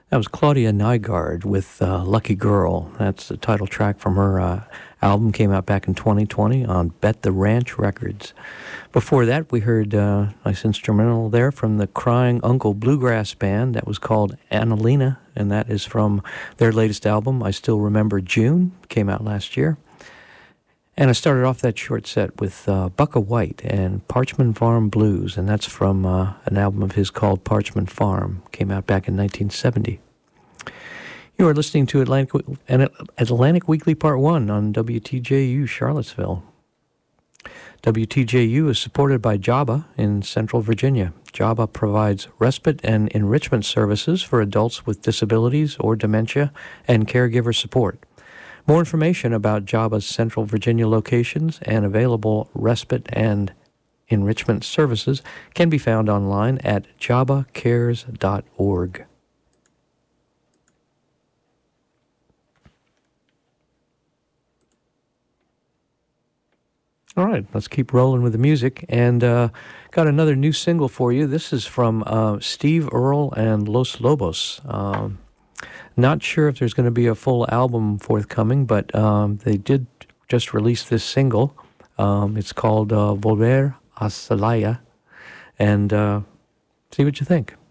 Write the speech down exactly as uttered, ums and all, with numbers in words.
That was Claudia Nygaard with uh, Lucky Girl. That's the title track from her uh, album, came out back in twenty twenty on Bet the Ranch Records. Before that, we heard a uh, nice instrumental there from the Crying Uncle Bluegrass Band. That was called Annalena, and that is from their latest album, I Still Remember June, came out last year. And I started off that short set with uh, Bucka White and Parchman Farm Blues, and that's from uh, an album of his called Parchman Farm, came out back in nineteen seventy. You are listening to Atlantic, Atlantic Weekly Part one on W T J U Charlottesville. W T J U is supported by JABA in Central Virginia. JABA provides respite and enrichment services for adults with disabilities or dementia and caregiver support. More information about JABA's Central Virginia locations and available respite and enrichment services can be found online at jaba cares dot org. All right, let's keep rolling with the music, and uh, got another new single for you. This is from uh, Steve Earle and Los Lobos. Um, Not sure if there's going to be a full album forthcoming, but um, they did just release this single. Um, it's called uh, Volver a Celaya, and uh, see what you think.